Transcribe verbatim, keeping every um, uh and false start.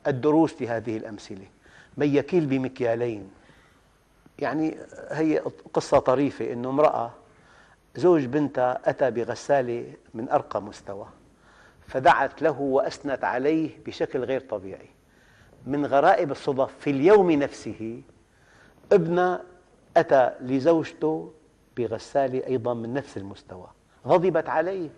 الدروس لهذه الأمثلة. من يكيل بمكيالين، يعني هي قصة طريفة، أن امرأة زوج بنتها أتى بغسالة من أرقى مستوى، فدعت له وأثنت عليه بشكل غير طبيعي. من غرائب الصدف في اليوم نفسه ابنها أتى لزوجته بغسالة أيضا من نفس المستوى، غضبت عليه